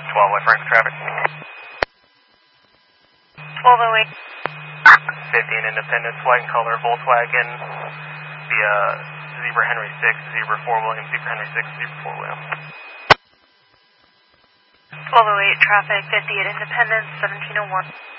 12 West Frank traffic. 1208. 50 Independence, white and color, Volkswagen, via Zebra Henry 6, Zebra 4 William, Zebra Henry 6, Zebra 4 William. 1208 traffic, 50 at Independence, 1701.